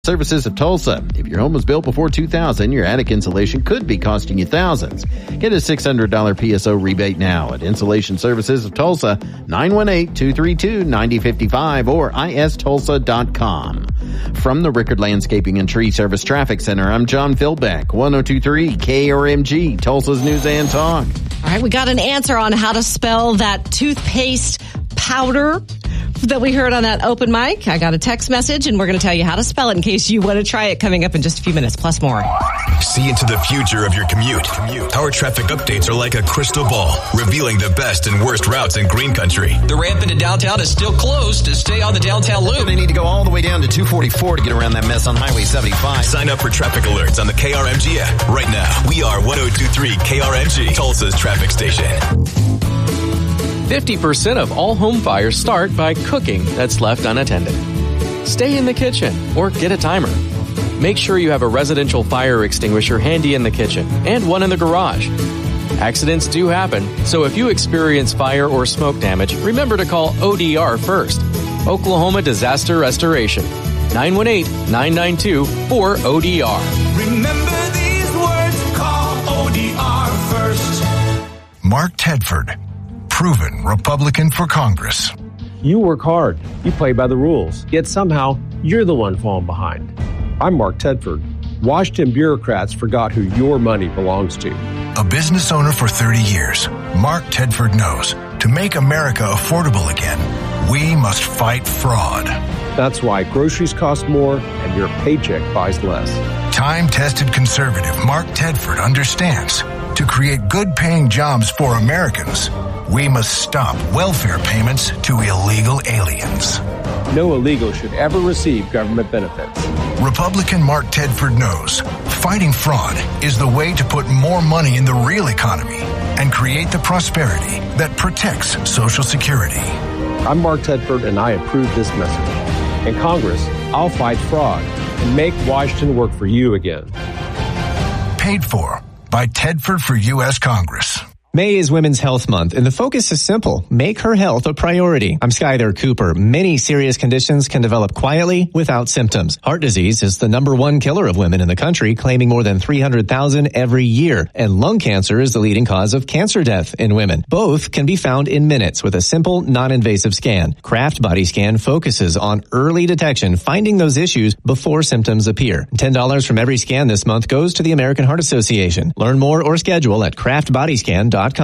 Services of Tulsa. If your home was built before 2000, your attic insulation could be costing you thousands. Get a $600 PSO rebate now at Insulation Services of Tulsa, 918-232-9055 or istulsa.com. From the Rickard Landscaping and Tree Service Traffic Center, I'm John Philbeck, 1023 KRMG, Tulsa's News and Talk. All right, we got an answer on how to spell that toothpaste powder that we heard on that open mic. I got a text message, and we're going to tell you how to spell it in case you want to try it coming up in just a few minutes, plus more. See into the future of your commute. Our traffic updates are like a crystal ball, revealing the best and worst routes in Green Country. The ramp into downtown is still closed to stay on the downtown loop. They need to go all the way down to 244 to get around that mess on Highway 75. Sign up for traffic alerts on the KRMG app. Right now, we are 1023 KRMG, Tulsa's traffic station. 50% of all home fires start by cooking that's left unattended. Stay in the kitchen or get a timer. Make sure you have a residential fire extinguisher handy in the kitchen and one in the garage. Accidents do happen, so if you experience fire or smoke damage, remember to call ODR first. Oklahoma Disaster Restoration. 918-992-4ODR. Remember these words, call ODR first. Mark Tedford, proven Republican for Congress. You work hard, you play by the rules, yet somehow you're the one falling behind. I'm Mark Tedford. Washington bureaucrats forgot who your money belongs to. A business owner for 30 years, Mark Tedford knows to make America affordable again, we must fight fraud. That's why groceries cost more and your paycheck buys less. Time-tested conservative Mark Tedford understands to create good-paying jobs for Americans, we must stop welfare payments to illegal aliens. No illegal should ever receive government benefits. Republican Mark Tedford knows fighting fraud is the way to put more money in the real economy and create the prosperity that protects Social Security. I'm Mark Tedford, and I approve this message. In Congress, I'll fight fraud and make Washington work for you again. Paid for by Tedford for U.S. Congress. May is Women's Health Month, and the focus is simple. Make her health a priority. I'm Skyler Cooper. Many serious conditions can develop quietly without symptoms. Heart disease is the #1 killer of women in the country, claiming more than 300,000 every year. And lung cancer is the leading cause of cancer death in women. Both can be found in minutes with a simple, non-invasive scan. Kraft Body Scan focuses on early detection, finding those issues before symptoms appear. $10 from every scan this month goes to the American Heart Association. Learn more or schedule at craftbodyscan.com. Let's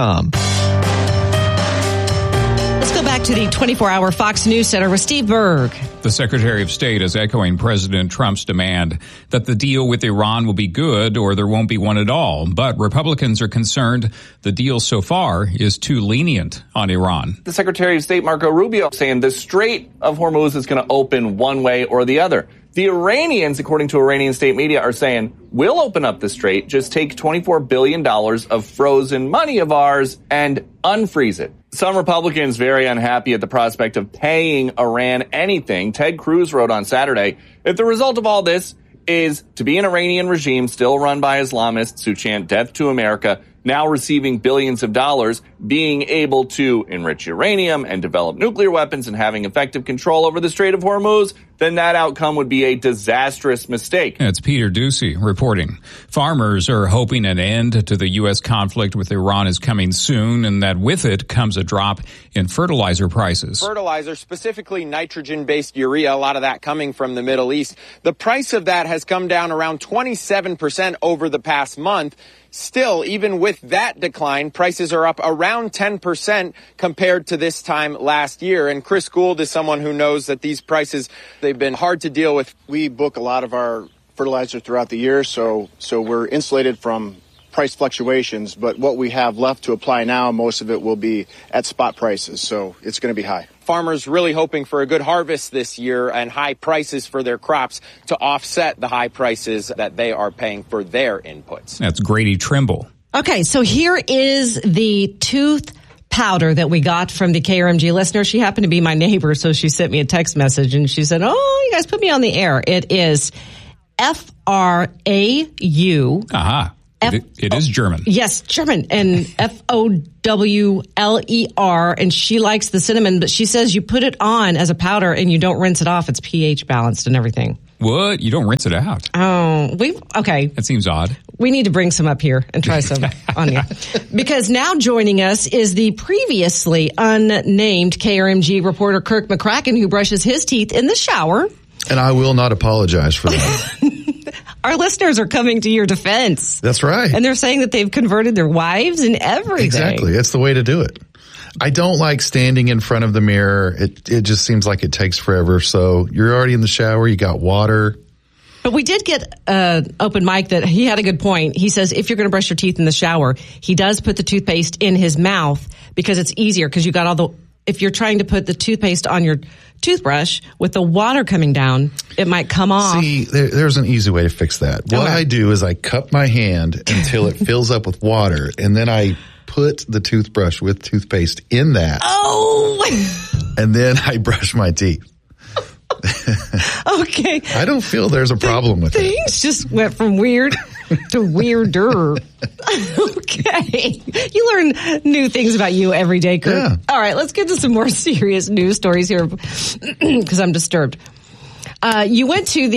go back to the 24-hour Fox News Center with Steve Berg. The Secretary of State is echoing President Trump's demand that the deal with Iran will be good or there won't be one at all. But Republicans are concerned the deal so far is too lenient on Iran. The Secretary of State, Marco Rubio, saying the Strait of Hormuz is going to open one way or the other. The Iranians, according to Iranian state media, are saying, we'll open up the strait, just take $24 billion of frozen money of ours and unfreeze it. Some Republicans very unhappy at the prospect of paying Iran anything. Ted Cruz wrote on Saturday, if the result of all this is to be an Iranian regime still run by Islamists who chant death to America, now receiving billions of dollars, being able to enrich uranium and develop nuclear weapons and having effective control over the Strait of Hormuz, then that outcome would be a disastrous mistake. It's Peter Ducey reporting. Farmers are hoping an end to the U.S. conflict with Iran is coming soon, and that with it comes a drop in fertilizer prices. Fertilizer, specifically nitrogen-based urea, a lot of that coming from the Middle East. The price of that has come down around 27% over the past month. Still, even with that decline, prices are up around 10% compared to this time last year. And Chris Gould is someone who knows that these prices, they've been hard to deal with. We book a lot of our fertilizer throughout the year, so we're insulated from price fluctuations. But what we have left to apply now, most of it will be at spot prices, so it's going to be high. Farmers really hoping for a good harvest this year and high prices for their crops to offset the high prices that they are paying for their inputs. That's Grady Trimble. Okay, so here is the tooth powder that we got from the KRMG listener. She happened to be my neighbor, so she sent me a text message and she said, oh, you guys put me on the air. It is FRAU. Aha. It is German. Yes, German. And FOWLER. And she likes the cinnamon, but she says you put it on as a powder and you don't rinse it off. It's pH balanced and everything. What? You don't rinse it out? Oh, okay. That seems odd. We need to bring some up here and try some on you. Because now joining us is the previously unnamed KRMG reporter Kirk McCracken, who brushes his teeth in the shower. And I will not apologize for that. Our listeners are coming to your defense. That's right. And they're saying that they've converted their wives and everything. Exactly. It's the way to do it. I don't like standing in front of the mirror. It just seems like it takes forever. So you're already in the shower. You got water. But we did get open mic that he had a good point. He says if you're going to brush your teeth in the shower, he does put the toothpaste in his mouth because it's easier because you got all the, if you're trying to put the toothpaste on your toothbrush with the water coming down, it might come off. See, there's an easy way to fix that. What I do is I cup my hand until it fills up with water, and then I put the toothbrush with toothpaste in that. Oh! And then I brush my teeth. Okay. I don't feel there's a problem with it. Things just went from weird to weirder. Okay. You learn new things about you every day, Kurt. Yeah. All right, let's get to some more serious news stories here because I'm disturbed. You went to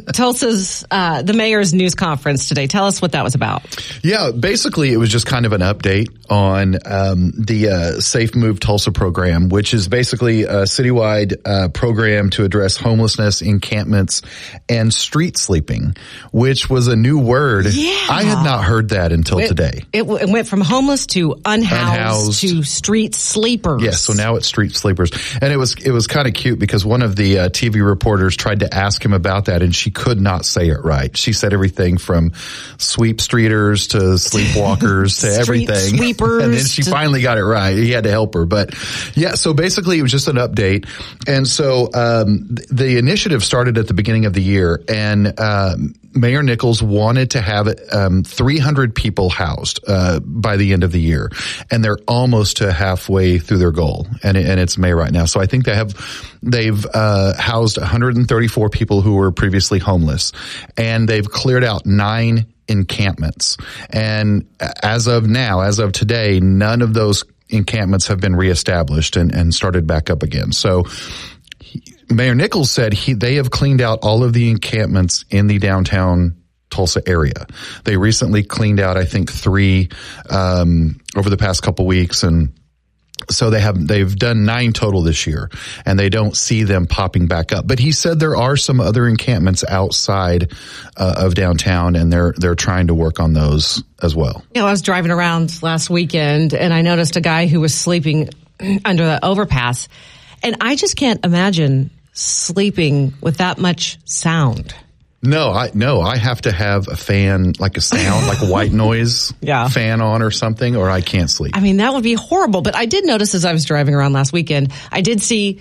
the mayor's news conference today. Tell us what that was about. Yeah, basically it was just kind of an update on the Safe Move Tulsa program, which is basically a citywide program to address homelessness, encampments, and street sleeping, which was a new word. Yeah. I had not heard that until today. It went from homeless to unhoused to street sleepers. Yes, so now it's street sleepers. And it was kind of cute because one of the TV reporters tried to ask him about that, and she could not say it right. She said everything from sweep streeters to sleepwalkers to everything. Sweepers. And then she finally got it right. He had to help her. But yeah, so basically it was just an update. And so the initiative started at the beginning of the year, and Mayor Nichols wanted to have 300 people housed by the end of the year, and they're almost to halfway through their goal, and it's May right now. So I think they've housed 134 people who were previously homeless, and they've cleared out 9 encampments. And as of today, none of those encampments have been reestablished and started back up again. So Mayor Nichols said they have cleaned out all of the encampments in the downtown Tulsa area. They recently cleaned out, I think, 3 over the past couple weeks, and so they've done 9 total this year, and they don't see them popping back up. But he said there are some other encampments outside of downtown, and they're trying to work on those as well. I was driving around last weekend, and I noticed a guy who was sleeping under the overpass. And I just can't imagine sleeping with that much sound. No, I have to have a fan, like a sound, like a white noise fan on or something, or I can't sleep. I mean, that would be horrible. But I did notice as I was driving around last weekend, I did see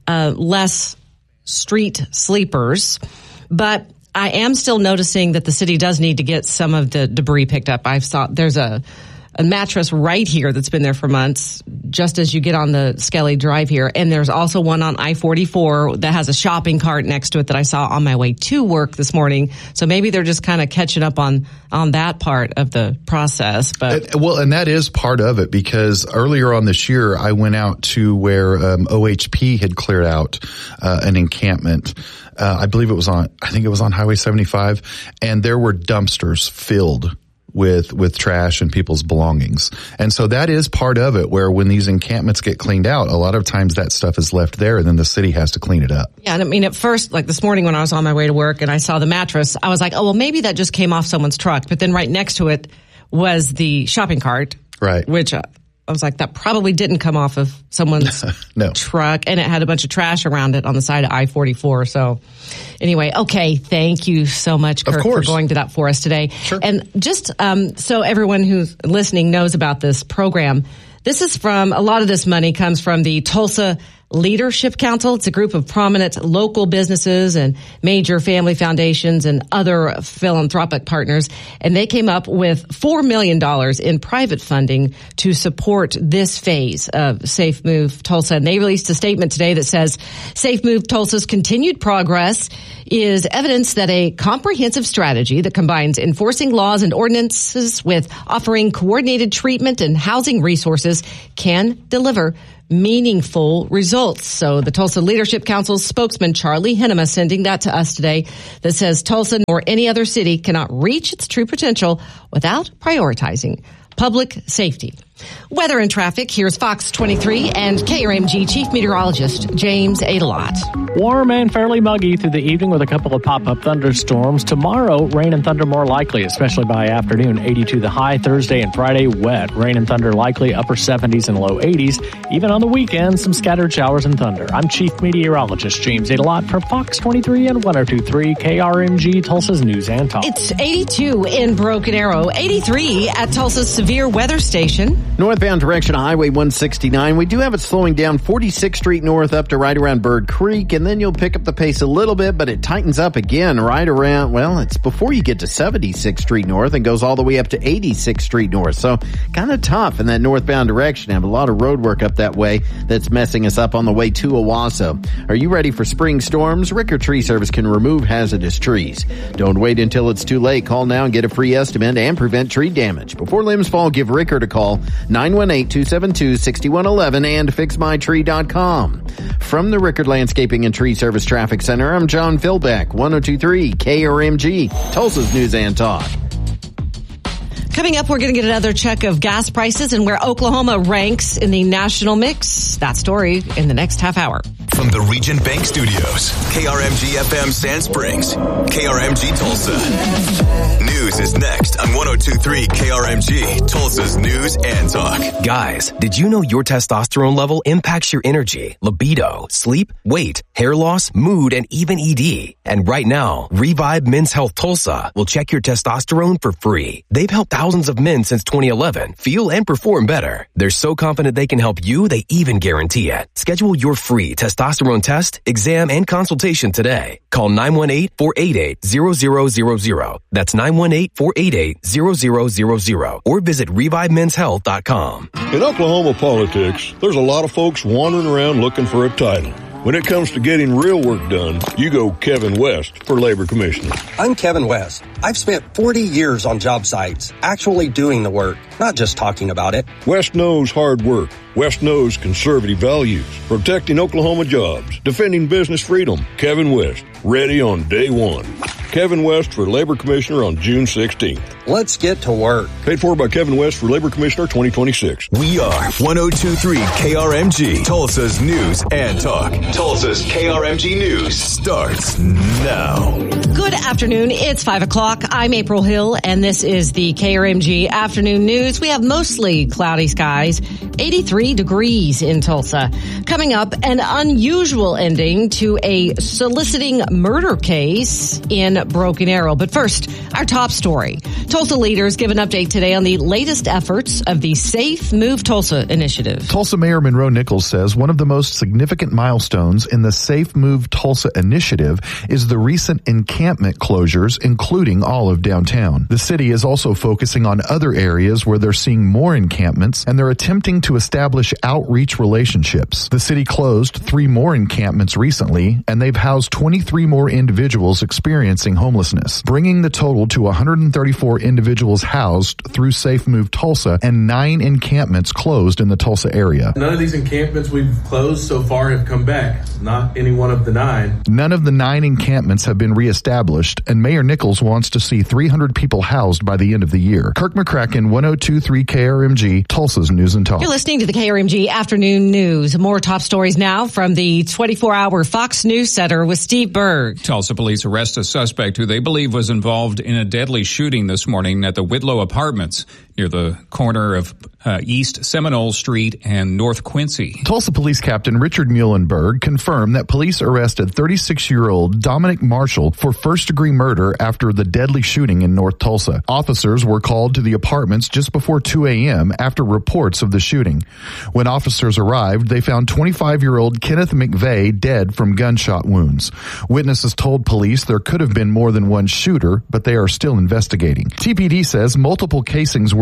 less street sleepers, but I am still noticing that the city does need to get some of the debris picked up. I saw there's a mattress right here that's been there for months, just as you get on the Skelly Drive here. And there's also one on I-44 that has a shopping cart next to it that I saw on my way to work this morning. So maybe they're just kind of catching up on that part of the process. But and that is part of it, because earlier on this year, I went out to where OHP had cleared out an encampment. I believe it was on Highway 75, and there were dumpsters filled with trash and people's belongings. And so that is part of it, where when these encampments get cleaned out, a lot of times that stuff is left there, and then the city has to clean it up. Yeah, and I mean, at first, like this morning when I was on my way to work and I saw the mattress, I was like, oh, well, maybe that just came off someone's truck. But then right next to it was the shopping cart. Right. Which I was like, that probably didn't come off of someone's truck, and it had a bunch of trash around it on the side of I-44. So anyway, okay, thank you so much, Kirk, for going to that for us today. Sure. And just so everyone who's listening knows about this program, this is from, a lot of this money comes from the Tulsa Leadership Council. It's a group of prominent local businesses and major family foundations and other philanthropic partners. And they came up with $4 million in private funding to support this phase of Safe Move Tulsa. And they released a statement today that says Safe Move Tulsa's continued progress is evidence that a comprehensive strategy that combines enforcing laws and ordinances with offering coordinated treatment and housing resources can deliver meaningful results. So the Tulsa Leadership Council's spokesman, Charlie Henema, sending that to us today, that says Tulsa or any other city cannot reach its true potential without prioritizing public safety. Weather and traffic. Here's Fox 23 and KRMG Chief Meteorologist James Adelot. Warm and fairly muggy through the evening with a couple of pop-up thunderstorms. Tomorrow, rain and thunder more likely, especially by afternoon. 82 the high. Thursday and Friday, wet. Rain and thunder likely, upper 70s and low 80s. Even on the weekend, some scattered showers and thunder. I'm Chief Meteorologist James Adelot for Fox 23 and 102.3 KRMG, Tulsa's News and Talk. It's 82 in Broken Arrow, 83 at Tulsa's Severe Weather Station. Northbound direction of Highway 169. We do have it slowing down 46th Street North up to right around Bird Creek, and then you'll pick up the pace a little bit, but it tightens up again right around, well, it's before you get to 76th Street North and goes all the way up to 86th Street North. So kind of tough in that northbound direction. Have a lot of road work up that way that's messing us up on the way to Owasso. Are you ready for spring storms? Ricker Tree Service can remove hazardous trees. Don't wait until it's too late. Call now and get a free estimate and prevent tree damage. Before limbs fall, give Rickard a call. 918-272-6111 and fixmytree.com. From the Rickard Landscaping and Tree Service Traffic Center, I'm John Philbeck, 102.3 KRMG, Tulsa's News and Talk. Coming up, we're going to get another check of gas prices and where Oklahoma ranks in the national mix. That story in the next half hour. From the Region Bank Studios, KRMG FM Sand Springs, KRMG Tulsa. News is next on 102.3 KRMG, Tulsa's News and Talk. Guys, did you know your testosterone level impacts your energy, libido, sleep, weight, hair loss, mood, and even ED? And right now, Revive Men's Health Tulsa will check your testosterone for free. They've helped thousands of men since 2011 feel and perform better. They're so confident they can help you, they even guarantee it. Schedule your free testosterone test, exam, and consultation today. Call 918-488-0000. That's 918-488-0000. Or visit ReviveMen'sHealth.com. In Oklahoma politics, there's a lot of folks wandering around looking for a title. When it comes to getting real work done, you go Kevin West for Labor Commissioner. I'm Kevin West. I've spent 40 years on job sites, actually doing the work, not just talking about it. West knows hard work. West knows conservative values, protecting Oklahoma jobs, defending business freedom. Kevin West, ready on day one. Kevin West for Labor Commissioner on June 16th. Let's get to work. Paid for by Kevin West for Labor Commissioner 2026. We are 102.3 KRMG, Tulsa's News and Talk. Tulsa's KRMG News starts now. Good afternoon. It's 5 o'clock. I'm April Hill, and this is the KRMG Afternoon News. We have mostly cloudy skies, 83 degrees in Tulsa. Coming up, an unusual ending to a soliciting murder case in Broken Arrow. But first, our top story. Tulsa leaders give an update today on the latest efforts of the Safe Move Tulsa initiative. Tulsa Mayor Monroe Nichols says one of the most significant milestones in the Safe Move Tulsa initiative is the recent encampment closures, including all of downtown. The city is also focusing on other areas where they're seeing more encampments, and they're attempting to establish outreach relationships. The city closed 3 more encampments recently, and they've housed 23 more individuals experiencing homelessness, bringing the total to 134 individuals housed through Safe Move Tulsa and 9 encampments closed in the Tulsa area. None of these encampments we've closed so far have come back. Not any one of the 9. None of the 9 encampments have been reestablished, and Mayor Nichols wants to see 300 people housed by the end of the year. Kirk McCracken, 102.3 KRMG, Tulsa's News and Talk. You're listening to the KRMG Afternoon News. More top stories now from the 24-hour Fox News Center with Steve Berg. Tulsa police arrest a suspect who they believe was involved in a deadly shooting this morning at the Whitlow Apartments near the corner of East Seminole Street and North Quincy. Tulsa Police Captain Richard Muhlenberg confirmed that police arrested 36-year-old Dominic Marshall for first-degree murder after the deadly shooting in North Tulsa. Officers were called to the apartments just before 2 a.m. after reports of the shooting. When officers arrived, they found 25-year-old Kenneth McVeigh dead from gunshot wounds. Witnesses told police there could have been more than one shooter, but they are still investigating. TPD says multiple casings were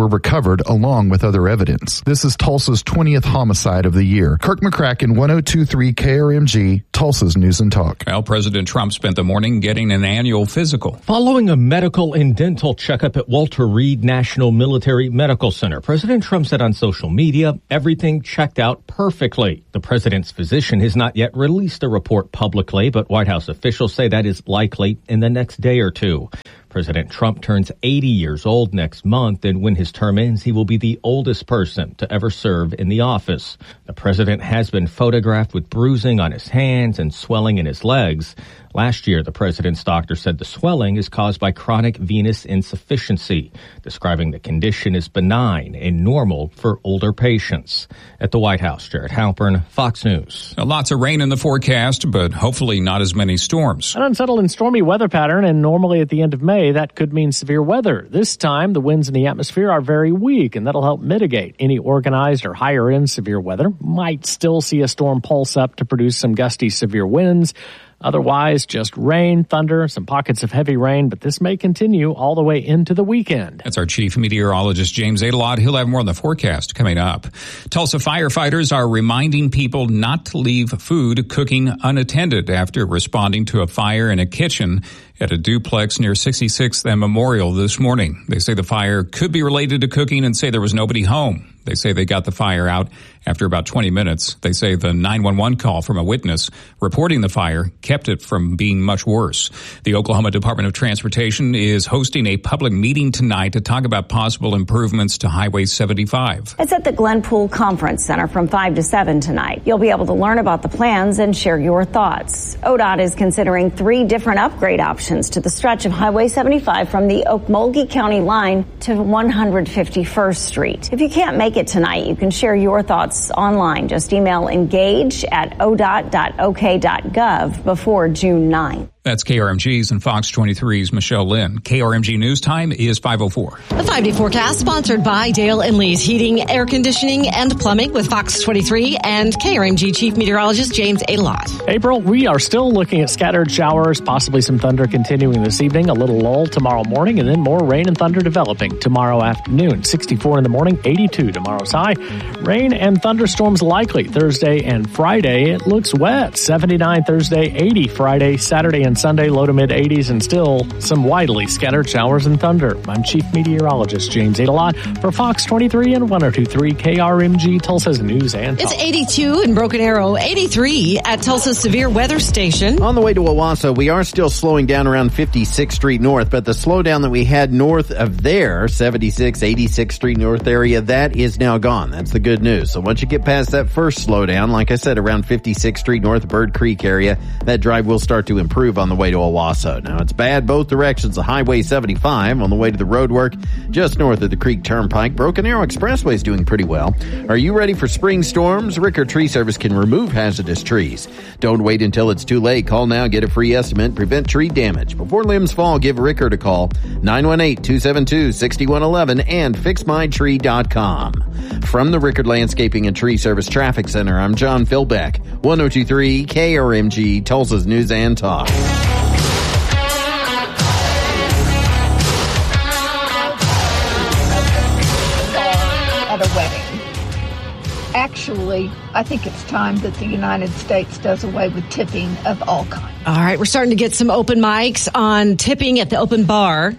were recovered along with other evidence. This is Tulsa's 20th homicide of the year. Kirk McCracken, 102.3 KRMG, Tulsa's News and Talk. Well, President Trump spent the morning getting an annual physical. Following a medical and dental checkup at Walter Reed National Military Medical Center, President Trump said on social media, everything checked out perfectly. The president's physician has not yet released a report publicly, but White House officials say that is likely in the next day or two. President Trump turns 80 years old next month, and when his term ends, he will be the oldest person to ever serve in the office. The president has been photographed with bruising on his hands and swelling in his legs. Last year, the president's doctor said the swelling is caused by chronic venous insufficiency, describing the condition as benign and normal for older patients. At the White House, Jared Halpern, Fox News. Lots of rain in the forecast, but hopefully not as many storms. An unsettled and stormy weather pattern, and normally at the end of May, that could mean severe weather. This time, the winds in the atmosphere are very weak, and that'll help mitigate any organized or higher-end severe weather. Might still see a storm pulse up to produce some gusty severe winds. Otherwise, just rain, thunder, some pockets of heavy rain, but this may continue all the way into the weekend. That's our chief meteorologist, James Adelot. He'll have more on the forecast coming up. Tulsa firefighters are reminding people not to leave food cooking unattended after responding to a fire in a kitchen at a duplex near 66th and Memorial this morning. They say the fire could be related to cooking and say there was nobody home. They say they got the fire out after about 20 minutes. They say the 911 call from a witness reporting the fire kept it from being much worse. The Oklahoma Department of Transportation is hosting a public meeting tonight to talk about possible improvements to Highway 75. It's at the Glenpool Conference Center from 5 to 7 tonight. You'll be able to learn about the plans and share your thoughts. ODOT is considering 3 different upgrade options to the stretch of Highway 75 from the Okmulgee County line to 151st Street. If you can't make it tonight, you can share your thoughts online. Just email engage@odot.ok.gov before June 9th. That's KRMG's and Fox 23's Michelle Lynn. KRMG News Time is 5:04. The 5-day forecast sponsored by Dale and Lee's Heating, Air Conditioning, and Plumbing with Fox 23 and KRMG Chief Meteorologist James Adelot. April, we are still looking at scattered showers, possibly some thunder continuing this evening, a little lull tomorrow morning, and then more rain and thunder developing tomorrow afternoon. 64 in the morning, 82 tomorrow's high. Rain and thunderstorms likely Thursday and Friday. It looks wet. 79 Thursday, 80 Friday, Saturday and Sunday, low to mid 80s, and still some widely scattered showers and thunder. I'm Chief Meteorologist James Adelot for Fox 23 and 102.3 KRMG, Tulsa's News and Talk. It's 82 in Broken Arrow, 83 at Tulsa's Severe Weather Station. On the way to Owasso, we are still slowing down around 56th Street North, but the slowdown that we had north of there, 76, 86th Street North area, that is now gone. That's the good news. So once you get past that first slowdown, like I said, around 56th Street North, Bird Creek area, that drive will start to improve on the way to Owasso. Now, it's bad both directions. The Highway 75 on the way to the road work just north of the Creek Turnpike. Broken Arrow Expressway is doing pretty well. Are you ready for spring storms? Ricker Tree Service can remove hazardous trees. Don't wait until it's too late. Call now, get a free estimate, prevent tree damage. Before limbs fall, give Rickard a call, 918-272-6111 and fixmytree.com. From the Rickard Landscaping and Tree Service Traffic Center, I'm John Philbeck, 102.3 KRMG, Tulsa's News and Talk. At a wedding. Actually, I think it's time that the United States does away with tipping of all kinds. All right, we're starting to get some open mics on tipping at the open bar.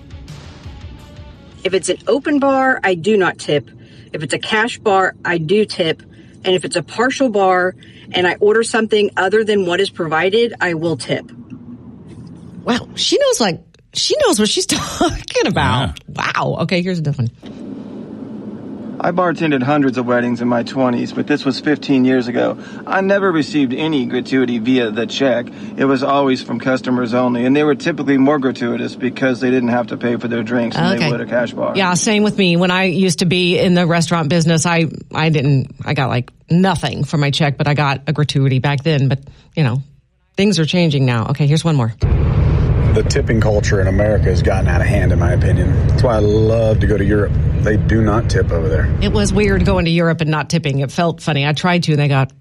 If it's an open bar, I do not tip. If it's a cash bar, I do tip. And if it's a partial bar and I order something other than what is provided, I will tip. Wow, she knows what she's talking about. Yeah. Wow. Okay, here's a different one. I bartended hundreds of weddings in my 20s, but this was 15 years ago. I never received any gratuity via the check. It was always from customers only, and they were typically more gratuitous because they didn't have to pay for their drinks than they would a cash bar. Yeah, same with me. When I used to be in the restaurant business, I got like nothing for my check, but I got a gratuity back then. But, things are changing now. Okay, here's one more. The tipping culture in America has gotten out of hand, in my opinion. That's why I love to go to Europe. They do not tip over there. It was weird going to Europe and not tipping. It felt funny. I tried to, and they got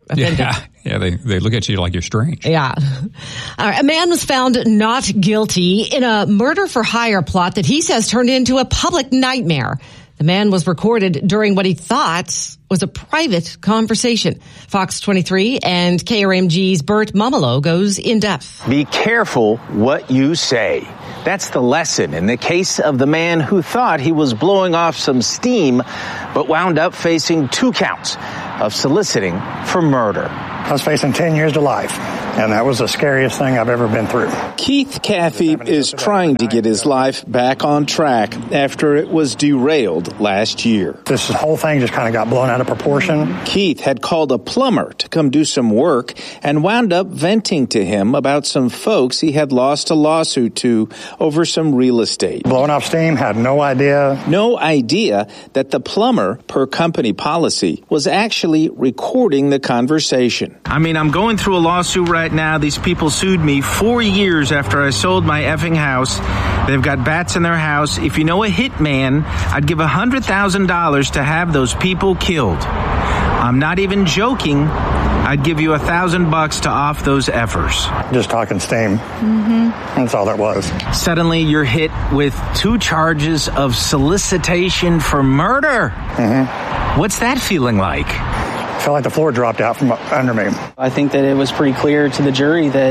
offended. Yeah, they look at you like you're strange. Yeah. All right. A man was found not guilty in a murder-for-hire plot that he says turned into a public nightmare. The man was recorded during what he thought was a private conversation. Fox 23 and KRMG's Bert Mumolo goes in depth. Be careful what you say. That's the lesson in the case of the man who thought he was blowing off some steam, but wound up facing 2 counts of soliciting for murder. I was facing 10 years to life, and that was the scariest thing I've ever been through. Keith Caffey is trying to get his life back on track after it was derailed last year. This whole thing just kind of got blown out of proportion. Keith had called a plumber to come do some work and wound up venting to him about some folks he had lost a lawsuit to over some real estate. Blowing off steam, had no idea. No idea that the plumber, per company policy, was actually recording the conversation. I mean, I'm going through a lawsuit right now. These people sued me 4 years after I sold my effing house. They've got bats in their house. If you know a hitman, I'd give $100,000 to have those people killed. I'm not even joking. I'd give you $1,000 to off those efforts. Just talking steam. Mm-hmm. That's all that was. Suddenly you're hit with 2 charges of solicitation for murder. Mm-hmm. What's that feeling like? I felt like the floor dropped out from under me. I think that it was pretty clear to the jury that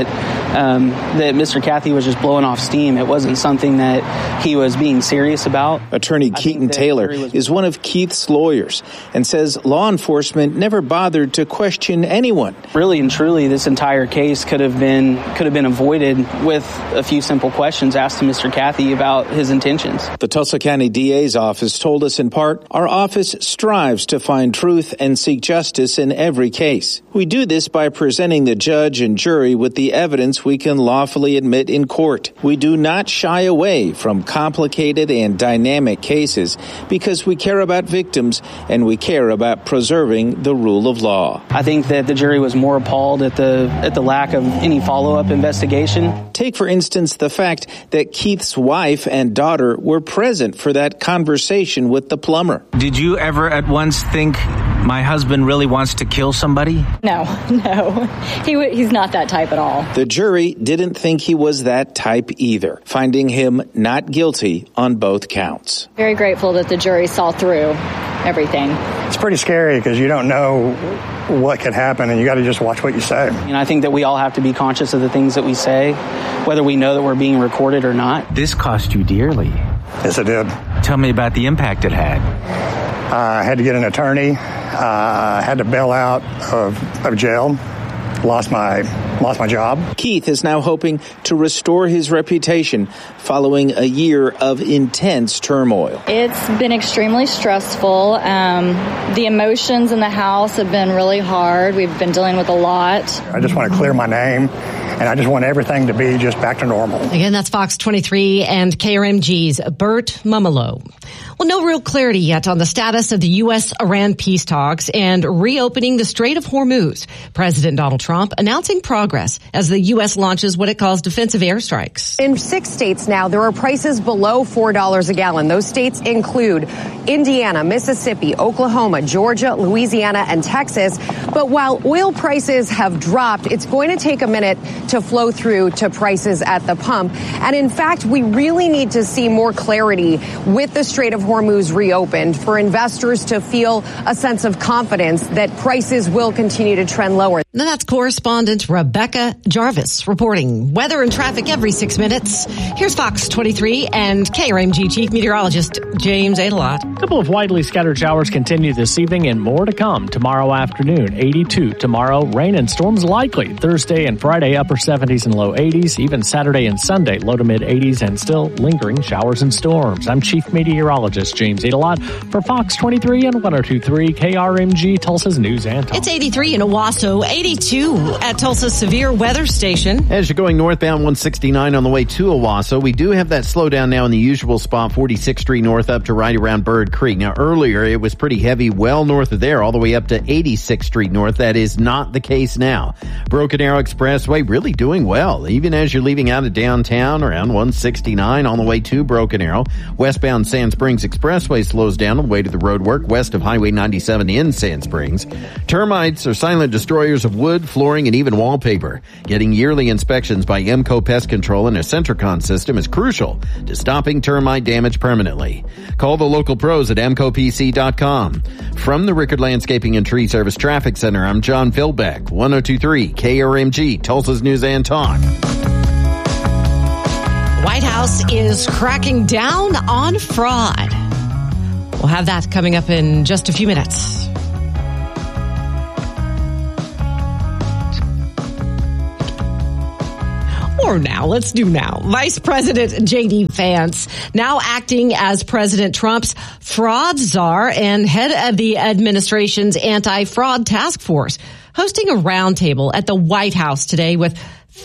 that Mr. Caffey was just blowing off steam. It wasn't something that he was being serious about. Attorney Keaton Taylor is one of Keith's lawyers and says law enforcement never bothered to question anyone. Really and truly, this entire case could have been avoided with a few simple questions asked to Mr. Caffey about his intentions. The Tulsa County DA's office told us in part, our office strives to find truth and seek justice in every case. We do this by presenting the judge and jury with the evidence we can lawfully admit in court. We do not shy away from complicated and dynamic cases because we care about victims and we care about preserving the rule of law. I think that the jury was more appalled at the lack of any follow-up investigation. Take, for instance, the fact that Keith's wife and daughter were present for that conversation with the plumber. Did you ever at once think, my husband really wants to kill somebody? No. He's not that type at all. The jury didn't think he was that type either, finding him not guilty on both counts. Very grateful that the jury saw through everything. It's pretty scary because you don't know what could happen, and you got to just watch what you say. And I think that we all have to be conscious of the things that we say, whether we know that we're being recorded or not. This cost you dearly. Yes, it did. Tell me about the impact it had. I had to get an attorney. Had to bail out of jail. Lost my job. Keith is now hoping to restore his reputation following a year of intense turmoil. It's been extremely stressful. The emotions in the house have been really hard. We've been dealing with a lot. I just want to clear my name, and I just want everything to be just back to normal. Again, that's Fox 23 and KRMG's Bert Mumolo. Well, no real clarity yet on the status of the U.S.-Iran peace talks and reopening the Strait of Hormuz. President Donald Trump announcing progress as the U.S. launches what it calls defensive airstrikes. In 6 states now, there are prices below $4 a gallon. Those states include Indiana, Mississippi, Oklahoma, Georgia, Louisiana, and Texas. But while oil prices have dropped, it's going to take a minute to flow through to prices at the pump. And in fact, we really need to see more clarity with the Strait of Hormuz reopened for investors to feel a sense of confidence that prices will continue to trend lower. Now that's correspondent Rebecca Jarvis reporting weather and traffic every 6 minutes. Here's Fox 23 and KRMG Chief Meteorologist James Adelot. A couple of widely scattered showers continue this evening and more to come tomorrow afternoon. 82 tomorrow. Rain and storms likely. Thursday and Friday, upper 70s and low 80s. Even Saturday and Sunday, low to mid 80s and still lingering showers and storms. I'm Chief Meteorologist James Adelot for Fox 23 and 102.3 KRMG Tulsa's News and Talk. It's 83 in Owasso, 82 at Tulsa Civilian severe weather station. As you're going northbound 169 on the way to Owasso, we do have that slowdown now in the usual spot, 46th Street North up to right around Bird Creek. Now, earlier it was pretty heavy well north of there, all the way up to 86th Street North. That is not the case now. Broken Arrow Expressway really doing well, even as you're leaving out of downtown around 169 on the way to Broken Arrow. Westbound Sand Springs Expressway slows down on the way to the roadwork west of Highway 97 in Sand Springs. Termites are silent destroyers of wood, flooring, and even wallpaper. Getting yearly inspections by Emco Pest Control and a Centricon system is crucial to stopping termite damage permanently. Call the local pros at EmcoPC.com. From the Rickard Landscaping and Tree Service Traffic Center, I'm John Philbeck, 102.3 KRMG, Tulsa's News and Talk. White House is cracking down on fraud. We'll have that coming up in just a few minutes. Let's do now. Vice President J.D. Vance, now acting as President Trump's fraud czar and head of the administration's anti-fraud task force, hosting a roundtable at the White House today with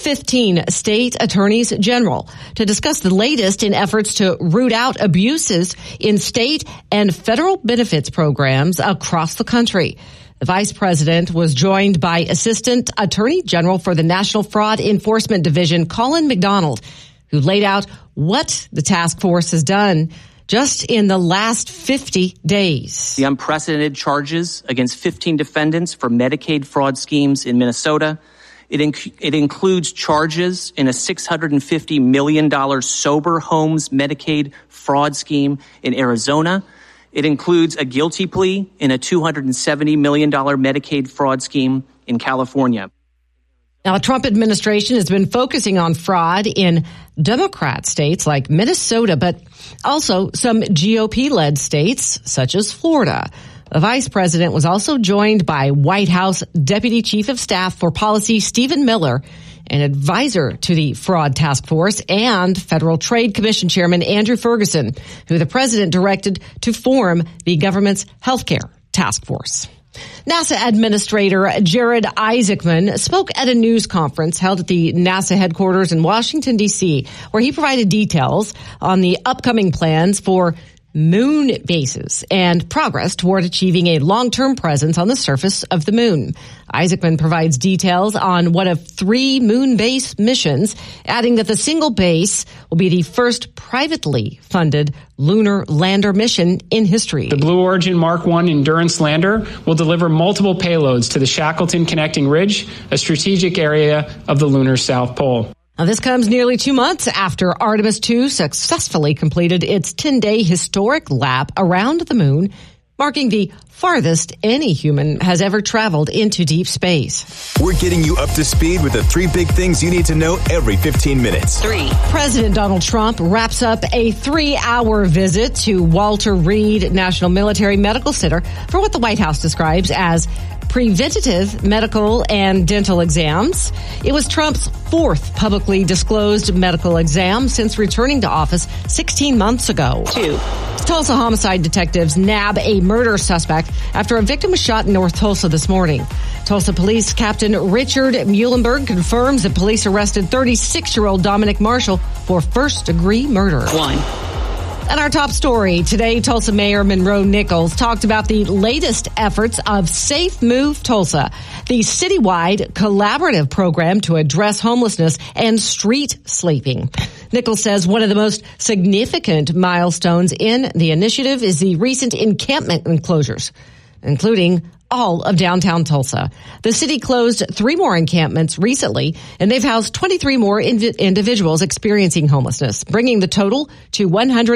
15 state attorneys general to discuss the latest in efforts to root out abuses in state and federal benefits programs across the country. The vice president was joined by Assistant Attorney General for the National Fraud Enforcement Division, Colin McDonald, who laid out what the task force has done just in the last 50 days. The unprecedented charges against 15 defendants for Medicaid fraud schemes in Minnesota. It includes charges in a $650 million sober homes Medicaid fraud scheme in Arizona. It includes a guilty plea in a $270 million Medicaid fraud scheme in California. Now, the Trump administration has been focusing on fraud in Democrat states like Minnesota, but also some GOP-led states such as Florida. The vice president was also joined by White House Deputy Chief of Staff for Policy Stephen Miller, an advisor to the fraud task force, and Federal Trade Commission Chairman Andrew Ferguson, who the president directed to form the government's healthcare task force. NASA Administrator Jared Isaacman spoke at a news conference held at the NASA headquarters in Washington, D.C., where he provided details on the upcoming plans for moon bases and progress toward achieving a long-term presence on the surface of the moon. Isaacman provides details on one of 3 moon base missions, adding that the single base will be the first privately funded lunar lander mission in history. The Blue Origin Mark I Endurance lander will deliver multiple payloads to the Shackleton Connecting Ridge, a strategic area of the lunar South Pole. Now, this comes nearly 2 months after Artemis II successfully completed its 10-day historic lap around the moon, marking the farthest any human has ever traveled into deep space. We're getting you up to speed with the 3 big things you need to know every 15 minutes. 3. President Donald Trump wraps up a 3-hour visit to Walter Reed National Military Medical Center for what the White House describes as preventative medical and dental exams. It was Trump's 4th publicly disclosed medical exam since returning to office 16 months ago. 2. Tulsa homicide detectives nab a murder suspect after a victim was shot in North Tulsa this morning. Tulsa Police Captain Richard Muhlenberg confirms that police arrested 36-year-old Dominic Marshall for first-degree murder. 1. And our top story today, Tulsa Mayor Monroe Nichols talked about the latest efforts of Safe Move Tulsa, the citywide collaborative program to address homelessness and street sleeping. Nichols says one of the most significant milestones in the initiative is the recent encampment enclosures, including all of downtown Tulsa. The city closed 3 more encampments recently, and they've housed 23 more individuals experiencing homelessness, bringing the total to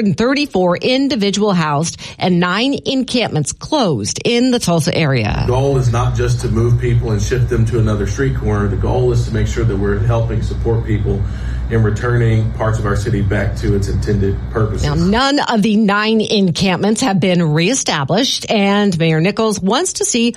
134 individual housed and 9 encampments closed in the Tulsa area. The goal is not just to move people and shift them to another street corner. The goal is to make sure that we're helping support people in returning parts of our city back to its intended purposes. Now, none of the 9 encampments have been reestablished, and Mayor Nichols wants to see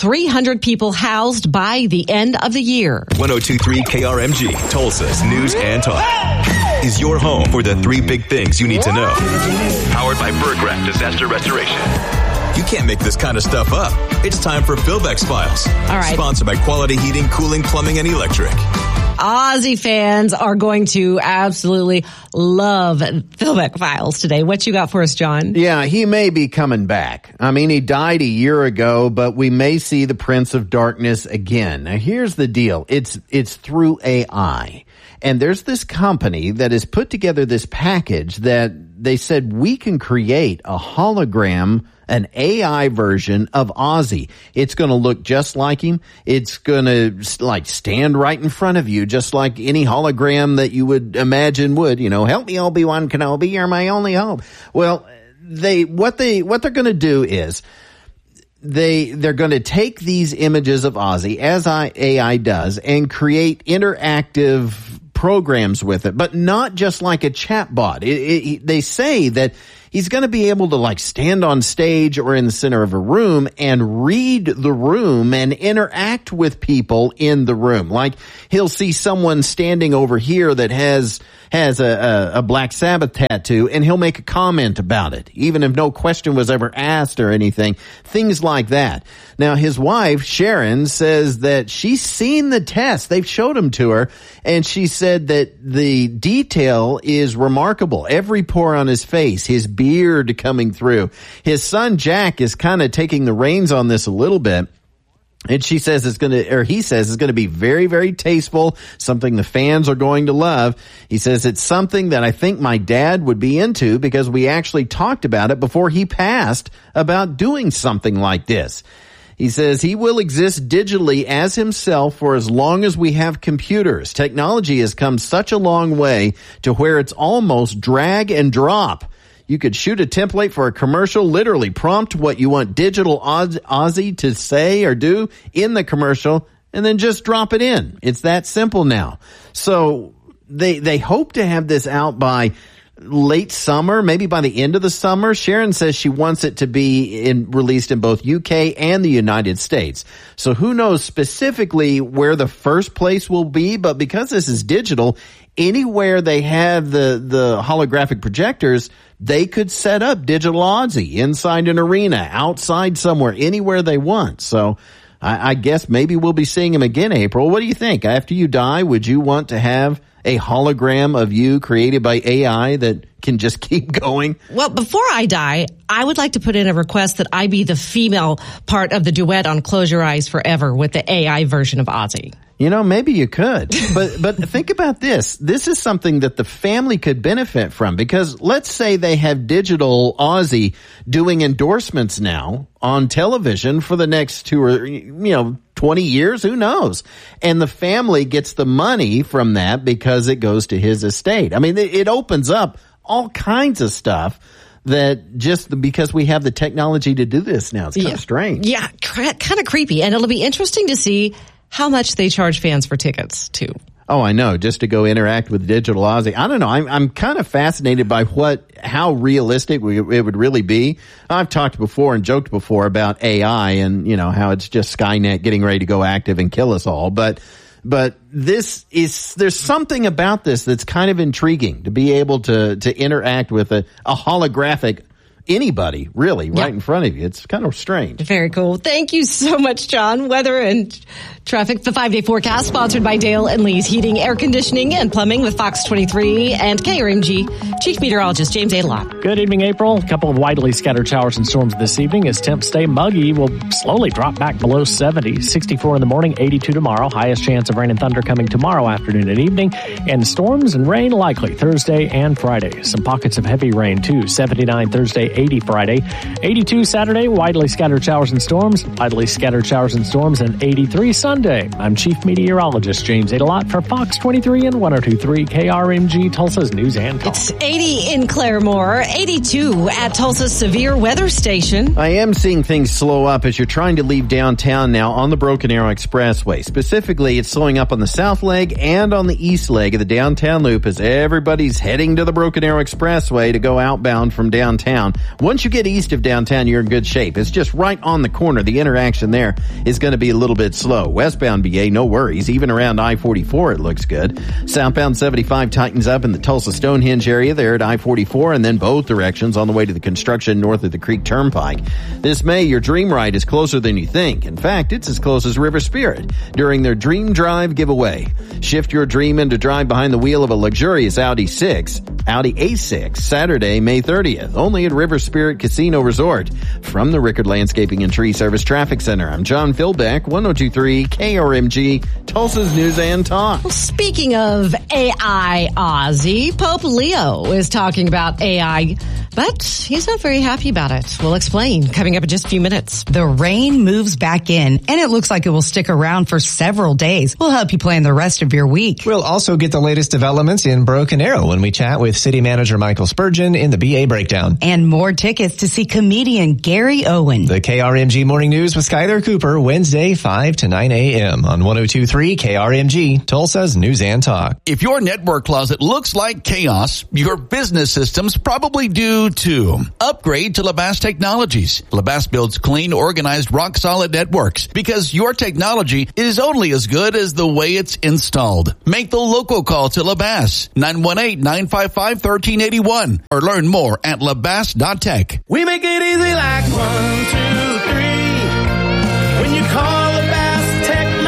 300 people housed by the end of the year. 102.3 KRMG, Tulsa's News and Talk, is your home for the 3 big things you need to know. Powered by Berggraf Disaster Restoration. You can't make this kind of stuff up. It's time for Philbeck's Files. All right. Sponsored by Quality Heating, Cooling, Plumbing, and Electric. Ozzy fans are going to absolutely love Philbeck Files today. What you got for us, John? Yeah, he may be coming back. I mean, he died a year ago, but we may see the Prince of Darkness again. Now, here's the deal. It's through AI. And there's this company that has put together this package that they said we can create a hologram, an AI version of Ozzy. It's going to look just like him. It's going to like stand right in front of you, just like any hologram that you would imagine would, help me, Obi-Wan Kenobi, you're my only hope. Well, what they're going to do is they're going to take these images of Ozzy, as AI does, and create interactive programs with it, but not just like a chatbot. They say that he's going to be able to like stand on stage or in the center of a room and read the room and interact with people in the room. Like he'll see someone standing over here that has a Black Sabbath tattoo, and he'll make a comment about it, even if no question was ever asked or anything. Things like that. Now, his wife, Sharon, says that she's seen the test. They've showed them to her, and she said that the detail is remarkable. Every pore on his face, his beard coming through. His son, Jack, is kind of taking the reins on this a little bit. And he says it's going to be very, very tasteful, something the fans are going to love. He says it's something that I think my dad would be into because we actually talked about it before he passed about doing something like this. He says he will exist digitally as himself for as long as we have computers. Technology has come such a long way to where it's almost drag and drop. You could shoot a template for a commercial, literally prompt what you want digital Ozzy to say or do in the commercial, and then just drop it in. It's that simple now. So they hope to have this out by late summer, maybe by the end of the summer. Sharon says she wants it to be released in both UK and the United States. So who knows specifically where the first place will be, but because this is digital, anywhere they have the holographic projectors, they could set up digital Ozzy inside an arena, outside somewhere, anywhere they want. So I guess maybe we'll be seeing him again, April. What do you think? After you die, would you want to have a hologram of you created by AI that can just keep going? Well, before I die, I would like to put in a request that I be the female part of the duet on Close Your Eyes Forever with the AI version of Ozzy. Maybe you could, but think about this. This is something that the family could benefit from, because let's say they have digital Ozzy doing endorsements now on television for the next 2 or 20 years, who knows? And the family gets the money from that because it goes to his estate. I mean, it opens up all kinds of stuff that just because we have the technology to do this now, it's kind of strange. Yeah, kind of creepy. And it'll be interesting to see how much they charge fans for tickets, too. Oh, I know, just to go interact with digital Ozzy. I don't know. I'm kind of fascinated by how realistic it would really be. I've talked before and joked before about AI and, how it's just Skynet getting ready to go active and kill us all. But there's something about this that's kind of intriguing, to be able to interact with a holographic anybody, really, right in front of you. It's kind of strange. Very cool. Thank you so much, John. Weather and traffic, the 5-day forecast, sponsored by Dale and Lee's Heating, Air Conditioning, and Plumbing with Fox 23 and KRMG Chief Meteorologist James Adelot. Good evening, April. A couple of widely scattered showers and storms this evening as temps stay muggy. Will slowly drop back below 70. 64 in the morning, 82 tomorrow. Highest chance of rain and thunder coming tomorrow afternoon and evening. And storms and rain likely Thursday and Friday. Some pockets of heavy rain, too. 79 Thursday, 80 Friday. 82 Saturday, widely scattered showers and storms. Widely scattered showers and storms, and 83 Sunday. I'm Chief Meteorologist James Adelot for Fox 23 and 102.3 KRMG, Tulsa's News and Talk. It's 80 in Claremore, 82 at Tulsa's Severe Weather Station. I am seeing things slow up as you're trying to leave downtown now on the Broken Arrow Expressway. Specifically, it's slowing up on the south leg and on the east leg of the downtown loop as everybody's heading to the Broken Arrow Expressway to go outbound from downtown. Once you get east of downtown, you're in good shape. It's just right on the corner. The interaction there is going to be a little bit slow. Westbound BA, no worries. Even around I-44, it looks good. Southbound 75 tightens up in the Tulsa Stonehenge area there at I-44, and then both directions on the way to the construction north of the Creek Turnpike. This May, your dream ride is closer than you think. In fact, it's as close as River Spirit during their Dream Drive giveaway. Shift your dream into drive behind the wheel of a luxurious Audi A6, Saturday, May 30th, only at River Spirit Casino Resort. From the Rickard Landscaping and Tree Service Traffic Center, I'm John Philbeck, 102.3 KRMG, Tulsa's News and Talk. Well, speaking of AI, Ozzy, Pope Leo is talking about AI, but he's not very happy about it. We'll explain coming up in just a few minutes. The rain moves back in, and it looks like it will stick around for several days. We'll help you plan the rest of your week. We'll also get the latest developments in Broken Arrow when we chat with City Manager Michael Spurgeon in the BA Breakdown. And more tickets to see comedian Gary Owen. The KRMG Morning News with Skylar Cooper, Wednesday, 5 to 9 a.m. on 102.3 KRMG, Tulsa's News and Talk. If your network closet looks like chaos, your business systems probably do too. Upgrade to Labast Technologies. Labast builds clean, organized, rock-solid networks because your technology is only as good as the way it's installed. Make the local call to Labast, 918-955-1381, or learn more at labast.tech. We make it easy like 1, 2, 3. When you call Labast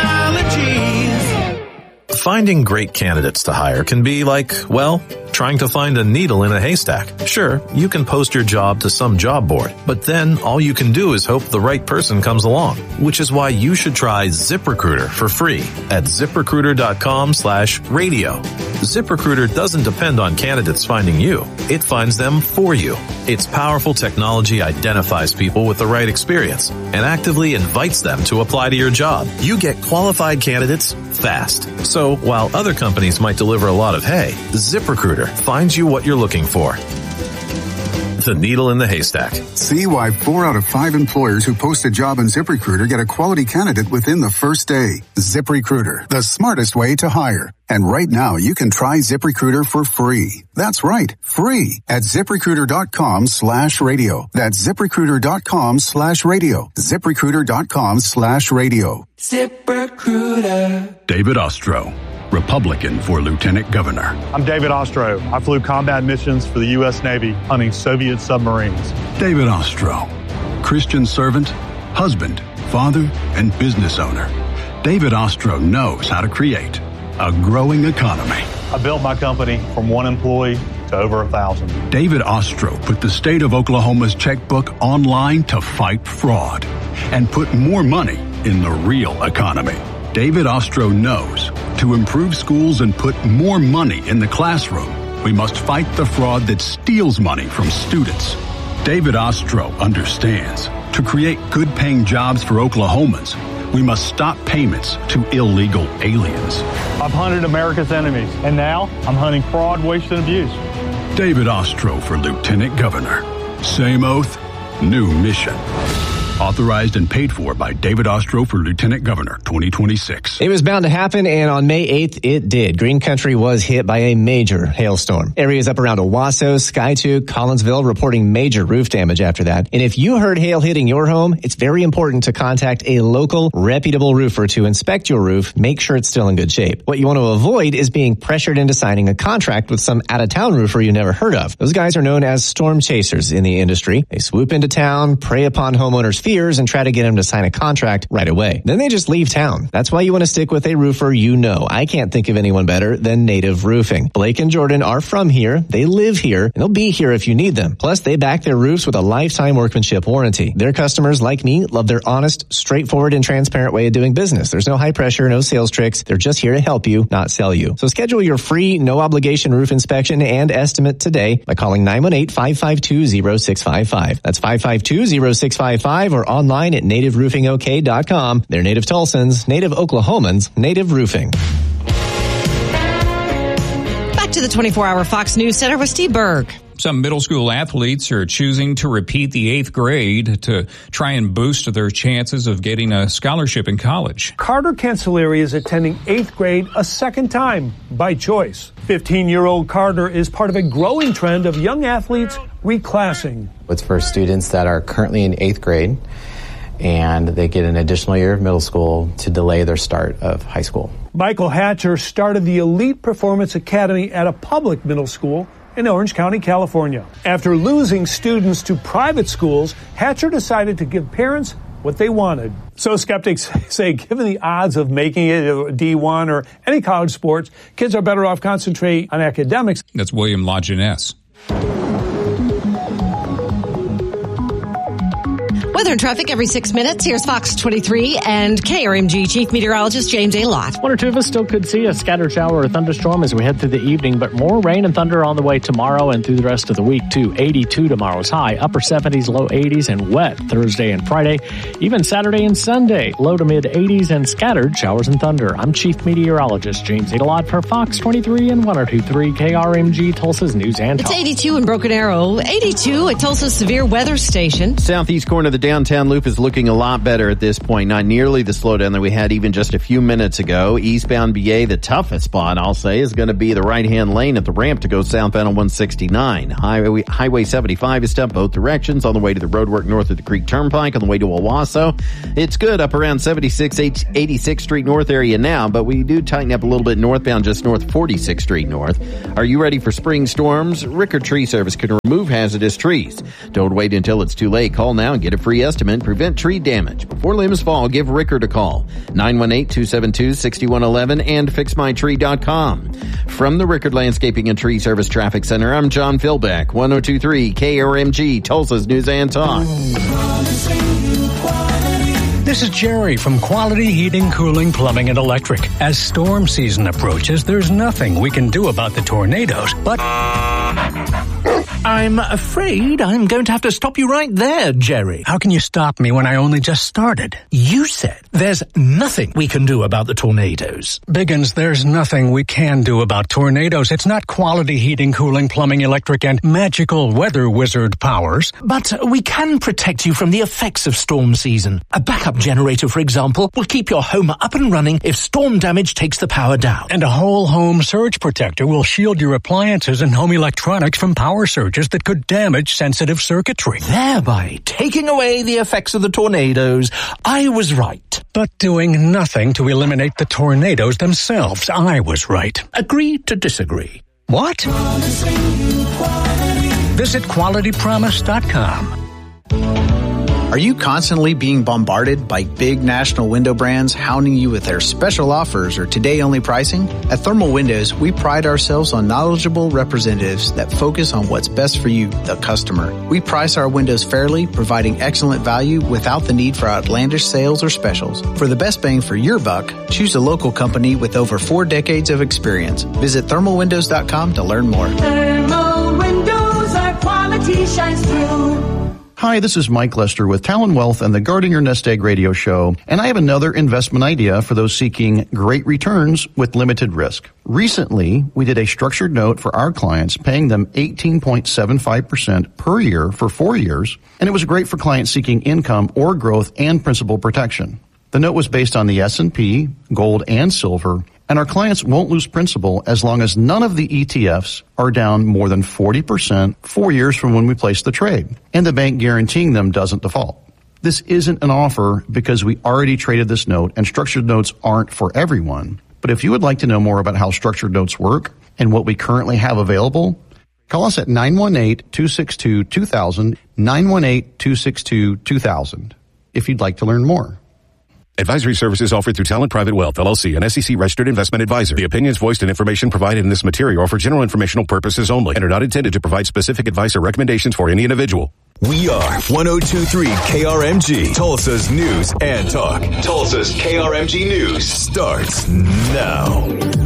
Technologies. Finding great candidates to hire can be like, well, trying to find a needle in a haystack. Sure, you can post your job to some job board, but then all you can do is hope the right person comes along, which is why you should try ZipRecruiter for free at ZipRecruiter.com/radio. ZipRecruiter doesn't depend on candidates finding you. It finds them for you. Its powerful technology identifies people with the right experience and actively invites them to apply to your job. You get qualified candidates fast. So while other companies might deliver a lot of hay, ZipRecruiter finds you what you're looking for. The needle in the haystack. See why 4 out of 5 employers who post a job on ZipRecruiter get a quality candidate within the first day. ZipRecruiter, the smartest way to hire. And right now, you can try ZipRecruiter for free. That's right, free at ZipRecruiter.com/radio. That's ZipRecruiter.com/radio. ZipRecruiter.com/radio. ZipRecruiter. David Ostro, Republican for Lieutenant Governor. I'm David Ostro. I flew combat missions for the U.S. Navy hunting Soviet submarines. David Ostro, Christian servant, husband, father, and business owner. David Ostro knows how to create a growing economy. I built my company from 1 employee to over 1,000. David Ostro put the state of Oklahoma's checkbook online to fight fraud and put more money in the real economy. David Ostro knows to improve schools and put more money in the classroom, we must fight the fraud that steals money from students. David Ostro understands to create good-paying jobs for Oklahomans, we must stop payments to illegal aliens. I've hunted America's enemies, and now I'm hunting fraud, waste, and abuse. David Ostro for Lieutenant Governor. Same oath, new mission. Authorized and paid for by David Ostro for Lieutenant Governor 2026. It was bound to happen, and on May 8th, it did. Green Country was hit by a major hailstorm. Areas up around Owasso, Skiatook, Collinsville reporting major roof damage after that. And if you heard hail hitting your home, it's very important to contact a local, reputable roofer to inspect your roof, make sure it's still in good shape. What you want to avoid is being pressured into signing a contract with some out-of-town roofer you never heard of. Those guys are known as storm chasers in the industry. They swoop into town, prey upon homeowners' fears, and try to get them to sign a contract right away. Then they just leave town. That's why you want to stick with a roofer you know. I can't think of anyone better than Native Roofing. Blake and Jordan are from here. They live here, and they'll be here if you need them. Plus, they back their roofs with a lifetime workmanship warranty. Their customers, like me, love their honest, straightforward, and transparent way of doing business. There's no high pressure, no sales tricks. They're just here to help you, not sell you. So schedule your free, no obligation roof inspection and estimate today by calling 918-552-0655. That's 552-0655 or online at nativeroofingok.com. They're native Tulsans, native Oklahomans, Native Roofing. Back to the 24-hour Fox News Center with Steve Berg. Some middle school athletes are choosing to repeat the 8th grade to try and boost their chances of getting a scholarship in college. Carter Cancelleri is attending 8th grade a second time by choice. 15-year-old Carter is part of a growing trend of young athletes reclassing. It's for students that are currently in 8th grade, and they get an additional year of middle school to delay their start of high school. Michael Hatcher started the Elite Performance Academy at a public middle school in Orange County, California. After losing students to private schools, Hatcher decided to give parents what they wanted. So skeptics say given the odds of making it a D1 or any college sports, kids are better off concentrating on academics. That's William LaJeunesse. Weather and traffic every 6 minutes. Here's Fox 23 and KRMG Chief Meteorologist James A. Lott. One or two of us still could see a scattered shower or thunderstorm as we head through the evening, but more rain and thunder on the way tomorrow and through the rest of the week, too. 82 tomorrow's high, upper 70s, low 80s, and wet Thursday and Friday. Even Saturday and Sunday, low to mid 80s and scattered showers and thunder. I'm Chief Meteorologist James A. Lott for Fox 23 and 102.3 KRMG Tulsa's News and Talk. It's 82 in Broken Arrow, 82 at Tulsa's Severe Weather Station. Southeast corner of the downtown loop is looking a lot better at this point. Not nearly the slowdown that we had even just a few minutes ago. Eastbound BA, the toughest spot, I'll say, is going to be the right-hand lane at the ramp to go southbound on 169. Highway 75 is tough both directions on the way to the roadwork north of the Creek Turnpike on the way to Owasso. It's good up around 76, 86th Street North area now, but we do tighten up a little bit northbound just north 46th Street North. Are you ready for spring storms? Rickard Tree Service can remove hazardous trees. Don't wait until it's too late. Call now and get a free estimate. Prevent tree damage. Before limbs fall, give Rickard a call. 918-272-6111 and fixmytree.com. From the Rickard Landscaping and Tree Service Traffic Center, I'm John Philbeck, 102.3 KRMG, Tulsa's News and Talk. This is Jerry from Quality Heating, Cooling, Plumbing, and Electric. As storm season approaches, there's nothing we can do about the tornadoes, but I'm afraid I'm going to have to stop you right there, Jerry. How can you stop me when I only just started? You said there's nothing we can do about the tornadoes. Biggins, there's nothing we can do about tornadoes. It's not Quality Heating, Cooling, Plumbing, Electric, and magical weather wizard powers. But we can protect you from the effects of storm season. A backup generator, for example, will keep your home up and running if storm damage takes the power down. And a whole home surge protector will shield your appliances and home electronics from power surges that could damage sensitive circuitry. Thereby taking away the effects of the tornadoes. I was right. But doing nothing to eliminate the tornadoes themselves. I was right. Agree to disagree. What? Visit QualityPromise.com. Are you constantly being bombarded by big national window brands hounding you with their special offers or today-only pricing? At Thermal Windows, we pride ourselves on knowledgeable representatives that focus on what's best for you, the customer. We price our windows fairly, providing excellent value without the need for outlandish sales or specials. For the best bang for your buck, choose a local company with over 4 decades of experience. Visit thermalwindows.com to learn more. Thermal Windows, our quality shines through. Hi, this is Mike Lester with Talon Wealth and the Guarding Your Nest Egg radio show, and I have another investment idea for those seeking great returns with limited risk. Recently, we did a structured note for our clients, paying them 18.75% per year for 4 years, and it was great for clients seeking income or growth and principal protection. The note was based on the S&P, gold, and silver, and our clients won't lose principal as long as none of the ETFs are down more than 40% 4 years from when we placed the trade, and the bank guaranteeing them doesn't default. This isn't an offer because we already traded this note, and structured notes aren't for everyone. But if you would like to know more about how structured notes work and what we currently have available, call us at 918-262-2000, 918-262-2000, if you'd like to learn more. Advisory services offered through Talent Private Wealth, LLC, an SEC-registered investment advisor. The opinions voiced and information provided in this material are for general informational purposes only and are not intended to provide specific advice or recommendations for any individual. We are 102.3 KRMG, Tulsa's News and Talk. Tulsa's KRMG News starts now.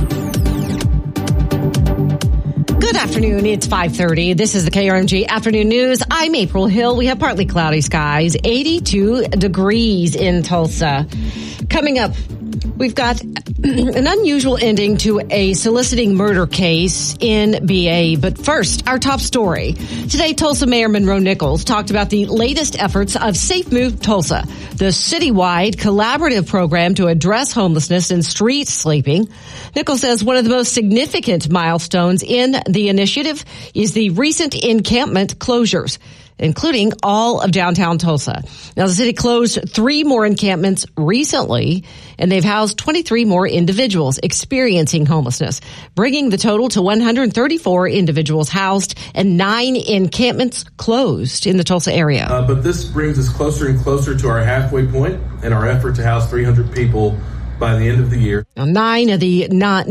Good afternoon. It's 5:30. This is the KRMG Afternoon News. I'm April Hill. We have partly cloudy skies, 82 degrees in Tulsa. Coming up We've got an unusual ending to a soliciting murder case in BA. But first, our top story. Today, Tulsa Mayor Monroe Nichols talked about the latest efforts of Safe Move Tulsa, the citywide collaborative program to address homelessness and street sleeping. Nichols says one of the most significant milestones in the initiative is the recent encampment closures, including all of downtown Tulsa. Now, the city closed 3 more encampments recently, and they've housed 23 more individuals experiencing homelessness, bringing the total to 134 individuals housed and 9 encampments closed in the Tulsa area. But this brings us closer and closer to our halfway point in our effort to house 300 people by the end of the year. Now, none of the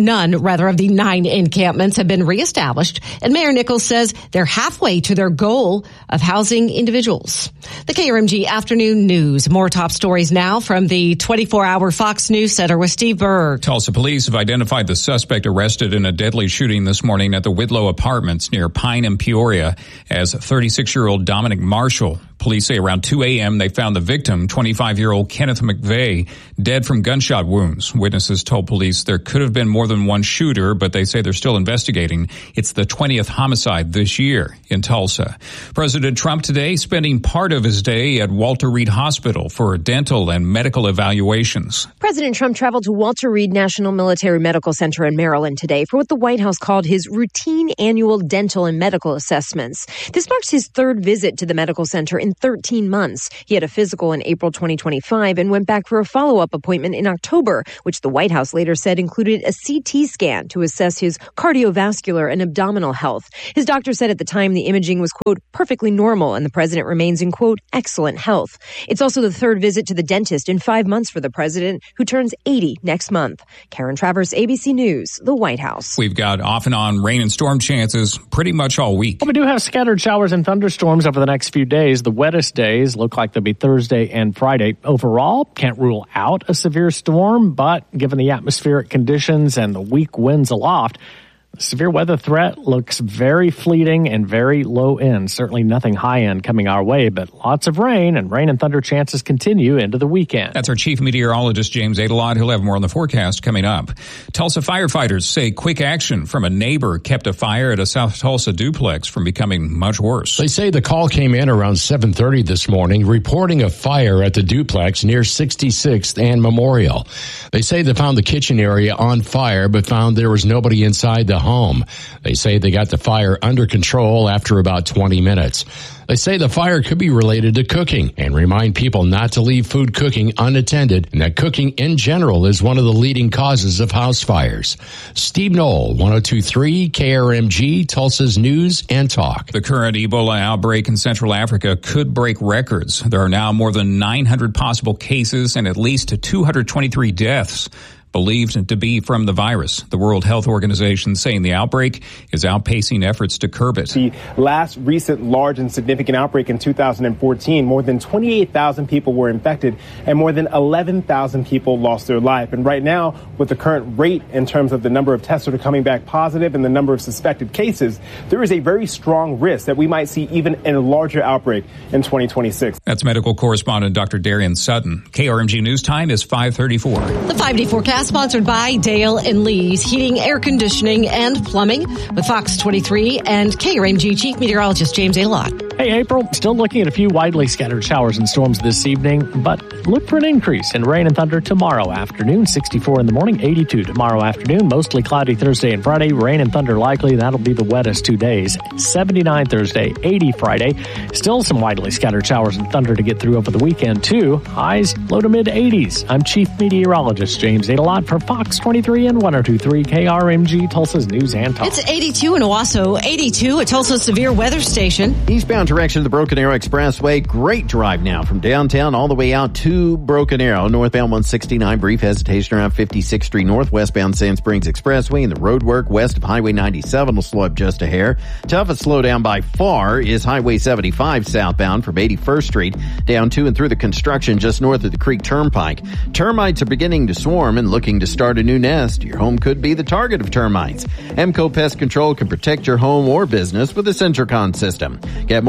9 encampments have been reestablished, and Mayor Nichols says they're halfway to their goal of housing individuals. The KRMG Afternoon News. More top stories now from the 24-hour Fox News Center with Steve Berg. Tulsa police have identified the suspect arrested in a deadly shooting this morning at the Whitlow Apartments near Pine and Peoria as 36-year-old Dominic Marshall. Police say around 2 a.m. they found the victim, 25-year-old Kenneth McVeigh, dead from gunshot wounds. Witnesses told police there could have been more than one shooter, but they say they're still investigating. It's the 20th homicide this year in Tulsa. President Trump today spending part of his day at Walter Reed Hospital for dental and medical evaluations. President Trump traveled to Walter Reed National Military Medical Center in Maryland today for what the White House called his routine annual dental and medical assessments. This marks his 3rd visit to the medical center in 13 months. He had a physical in April 2025 and went back for a follow-up appointment in October, which the White House later said included a CT scan to assess his cardiovascular and abdominal health. His doctor said at the time the imaging was, quote, perfectly normal, and the president remains in, quote, excellent health. It's also the 3rd visit to the dentist in 5 months for the president, who turns 80 next month. Karen Travers, ABC News, the White House. We've got off and on rain and storm chances pretty much all week. Well, we do have scattered showers and thunderstorms over the next few days. The wettest days look like they'll be Thursday and Friday. Overall, can't rule out a severe storm, but given the atmospheric conditions and the weak winds aloft, the severe weather threat looks very fleeting and very low end. Certainly nothing high end coming our way, but lots of rain and thunder chances continue into the weekend. That's our chief meteorologist, James Adelot. He'll have more on the forecast coming up. Tulsa firefighters say quick action from a neighbor kept a fire at a South Tulsa duplex from becoming much worse. They say the call came in around 7:30 this morning, reporting a fire at the duplex near 66th and Memorial. They say they found the kitchen area on fire, but found there was nobody inside the home. They say they got the fire under control after about 20 minutes. They say the fire could be related to cooking and remind people not to leave food cooking unattended, and that cooking in general is one of the leading causes of house fires. Steve Knoll, 102.3 KRMG, Tulsa's News and Talk. The current Ebola outbreak in Central Africa could break records. There are now more than 900 possible cases and at least 223 deaths believed to be from the virus. The World Health Organization saying the outbreak is outpacing efforts to curb it. The last recent large and significant outbreak in 2014, more than 28,000 people were infected and more than 11,000 people lost their life. And right now, with the current rate in terms of the number of tests that are coming back positive and the number of suspected cases, there is a very strong risk that we might see even a larger outbreak in 2026. That's medical correspondent Dr. Darian Sutton. KRMG News Time is 5:34. The 5-day forecast sponsored by Dale and Lee's Heating, Air Conditioning, and Plumbing with Fox 23 and KRMG Chief Meteorologist James Adelot. Hey, April, still looking at a few widely scattered showers and storms this evening, but look for an increase in rain and thunder tomorrow afternoon. 64 in the morning, 82 tomorrow afternoon. Mostly cloudy Thursday and Friday. Rain and thunder likely. That'll be the wettest 2 days. 79 Thursday, 80 Friday. Still some widely scattered showers and thunder to get through over the weekend, too. Highs low to mid 80s. I'm Chief Meteorologist James Adelot for Fox 23 and 102.3 KRMG, Tulsa's News and Talk. It's 82 in Owasso, 82 at Tulsa Severe Weather Station. Eastbound direction of the Broken Arrow Expressway. Great drive now from downtown all the way out to Broken Arrow. Northbound 169, brief hesitation around 56th Street North. Westbound Sand Springs Expressway and the road work west of Highway 97 will slow up just a hair. Toughest slowdown by far is Highway 75 southbound from 81st Street down to and through the construction just north of the Creek Turnpike. Termites are beginning to swarm and looking to start a new nest. Your home could be the target of termites. Emco Pest Control can protect your home or business with the Centricon system. Get more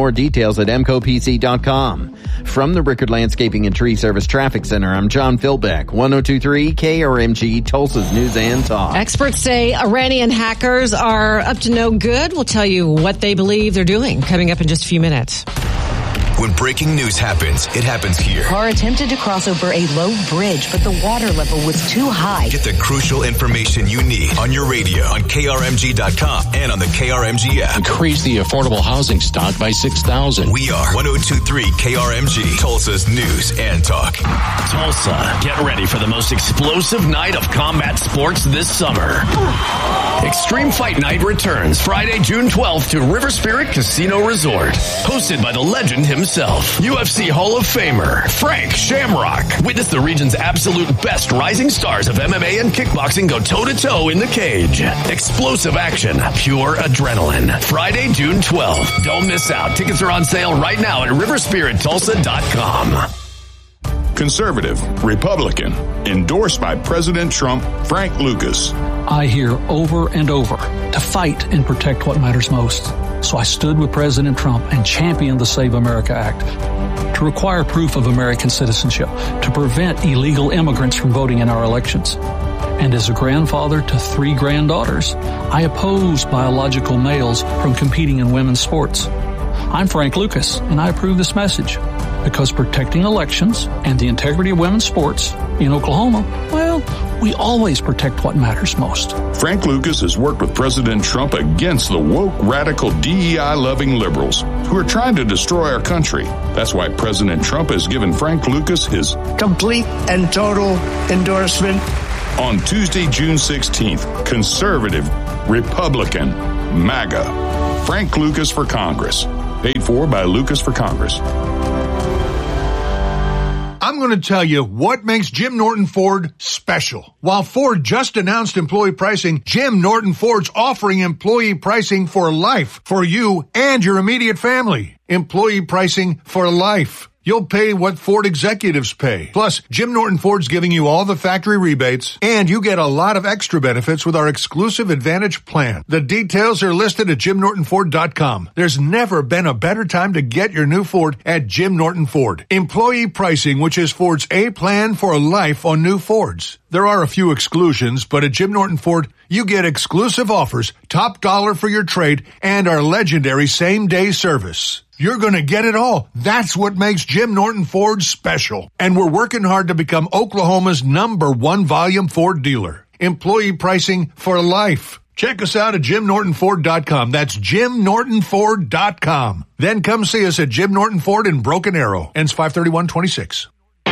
more details at mcopc.com. From the Rickard Landscaping and Tree Service Traffic Center, I'm John Philbeck, 102.3 KRMG, Tulsa's News and Talk. Experts say Iranian hackers are up to no good. We'll tell you what they believe they're doing coming up in just a few minutes. When breaking news happens, it happens here. Car attempted to cross over a low bridge, but the water level was too high. Get the crucial information you need on your radio, on KRMG.com, and on the KRMG app. Increase the affordable housing stock by 6,000. We are 102.3 KRMG, Tulsa's News and Talk. Tulsa, get ready for the most explosive night of combat sports this summer. Extreme Fight Night returns Friday, June 12th to River Spirit Casino Resort. Hosted by the legend himself, UFC Hall of Famer Frank Shamrock. Witness the region's absolute best rising stars of MMA and kickboxing go toe-to-toe in the cage. Explosive action, pure adrenaline. Friday, June 12th. Don't miss out. Tickets are on sale right now at riverspirittulsa.com. Conservative, Republican, endorsed by President Trump, Frank Lucas. I hear over and over to fight and protect what matters most. So I stood with President Trump and championed the Save America Act to require proof of American citizenship, to prevent illegal immigrants from voting in our elections. And as a grandfather to 3 granddaughters, I oppose biological males from competing in women's sports. I'm Frank Lucas, and I approve this message because protecting elections and the integrity of women's sports in Oklahoma, well, we always protect what matters most. Frank Lucas has worked with President Trump against the woke, radical, DEI-loving liberals who are trying to destroy our country. That's why President Trump has given Frank Lucas his complete and total endorsement. On Tuesday, June 16th, conservative, Republican, MAGA. Frank Lucas for Congress. Paid for by Lucas for Congress. I'm going to tell you what makes Jim Norton Ford special. While Ford just announced employee pricing, Jim Norton Ford's offering employee pricing for life for you and your immediate family. Employee pricing for life. You'll pay what Ford executives pay. Plus, Jim Norton Ford's giving you all the factory rebates, and you get a lot of extra benefits with our exclusive Advantage plan. The details are listed at JimNortonFord.com. There's never been a better time to get your new Ford at Jim Norton Ford. Employee pricing, which is Ford's A plan for life on new Fords. There are a few exclusions, but at Jim Norton Ford, you get exclusive offers, top dollar for your trade, and our legendary same-day service. You're going to get it all. That's what makes Jim Norton Ford special. And we're working hard to become Oklahoma's #1 volume Ford dealer. Employee pricing for life. Check us out at JimNortonFord.com. That's JimNortonFord.com. Then come see us at Jim Norton Ford in Broken Arrow. Ends 5/31/26.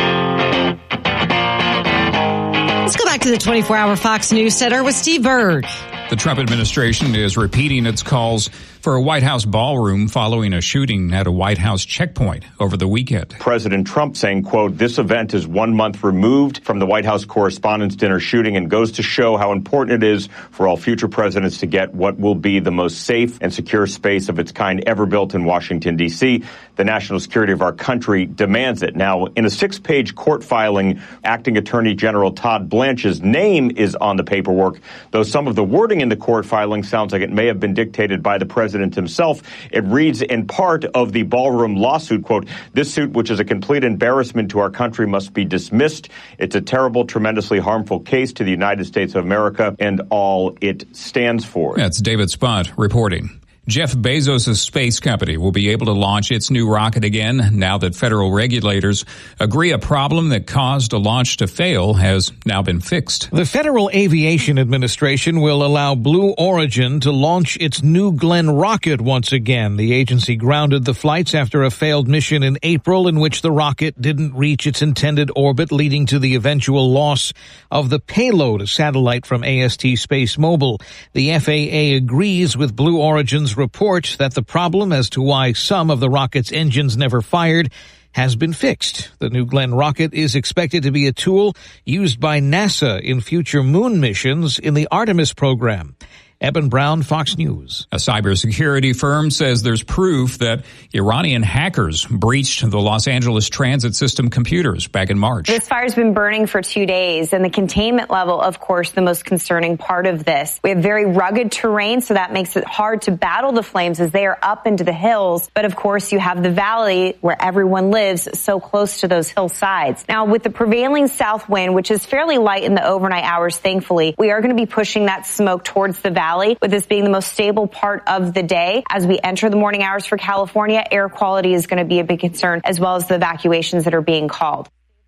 Let's go back to the 24-hour Fox News Center with Steve Berg. The Trump administration is repeating its calls for a White House ballroom following a shooting at a White House checkpoint over the weekend. President Trump saying, quote, "This event is 1 month removed from the White House Correspondents' Dinner shooting and goes to show how important it is for all future presidents to get what will be the most safe and secure space of its kind ever built in Washington, D.C. The national security of our country demands it." Now, in a 6-page court filing, Acting Attorney General Todd Blanche's name is on the paperwork, though some of the wording in the court filing sounds like it may have been dictated by the president himself. It reads in part of the ballroom lawsuit, quote, "This suit, which is a complete embarrassment to our country, must be dismissed. It's a terrible, tremendously harmful case to the United States of America and all it stands for." That's David Spott reporting. Jeff Bezos' space company will be able to launch its new rocket again now that federal regulators agree a problem that caused a launch to fail has now been fixed. The Federal Aviation Administration will allow Blue Origin to launch its New Glenn rocket once again. The agency grounded the flights after a failed mission in April in which the rocket didn't reach its intended orbit, leading to the eventual loss of the payload, a satellite from AST Space Mobile. The FAA agrees with Blue Origin's report that the problem as to why some of the rocket's engines never fired has been fixed. The New Glenn rocket is expected to be a tool used by NASA in future moon missions in the Artemis program. Eben Brown, Fox News. A cybersecurity firm says there's proof that Iranian hackers breached the Los Angeles Transit System computers back in March. This fire's been burning for 2 days, and the containment level, of course, the most concerning part of this. We have very rugged terrain, so that makes it hard to battle the flames as they are up into the hills. But of course, you have the valley where everyone lives so close to those hillsides. Now, with the prevailing south wind, which is fairly light in the overnight hours, thankfully, we are going to be pushing that smoke towards the valley, with this being the most stable part of the day. As we enter the morning hours for California, air quality is going to be a big concern, as well as the evacuations that are being called.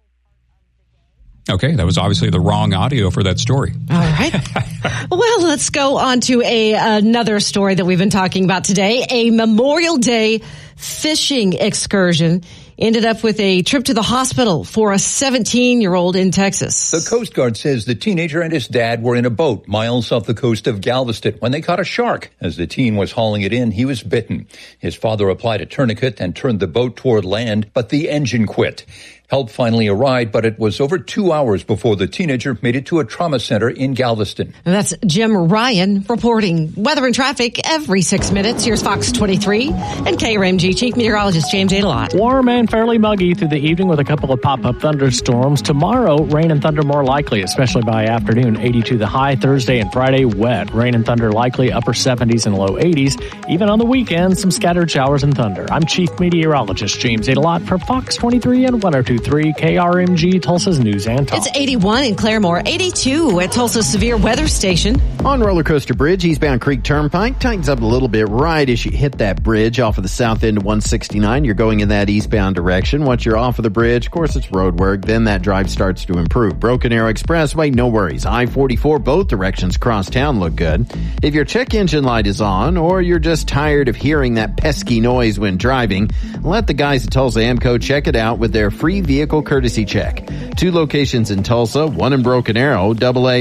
Okay, that was obviously the wrong audio for that story. All right. Well, let's go on to another story that we've been talking about today. A Memorial Day fishing excursion ended up with a trip to the hospital for a 17-year-old in Texas. The Coast Guard says the teenager and his dad were in a boat miles off the coast of Galveston when they caught a shark. As the teen was hauling it in, he was bitten. His father applied a tourniquet and turned the boat toward land, but the engine quit. Help finally arrived, but it was over 2 hours before the teenager made it to a trauma center in Galveston. And that's Jim Ryan reporting weather and traffic every 6 minutes. Here's Fox 23 and KRMG Chief Meteorologist James Adelot. Warm and fairly muggy through the evening with a couple of pop-up thunderstorms. Tomorrow, rain and thunder more likely, especially by afternoon. 82 the high. Thursday and Friday, wet. Rain and thunder likely, upper 70s and low 80s. Even on the weekend, some scattered showers and thunder. I'm Chief Meteorologist James Adelot for Fox 23 and 102.3 KRMG, Tulsa's News and Talk. It's 81 in Claremore, 82 at Tulsa's Severe Weather Station. On Roller Coaster Bridge, eastbound Creek Turnpike tightens up a little bit right as you hit that bridge off of the south end of 169. You're going in that eastbound direction. Once you're off of the bridge, of course, it's road work. Then that drive starts to improve. Broken Arrow Expressway, no worries. I-44, both directions cross town look good. If your check engine light is on, or you're just tired of hearing that pesky noise when driving, let the guys at Tulsa AMCO check it out with their free vehicle courtesy check. 2 locations in Tulsa, 1 in Broken Arrow, AA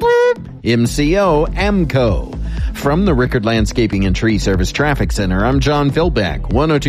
MCO AMCO. From the Rickard Landscaping and Tree Service Traffic Center, I'm John Philbeck, 102.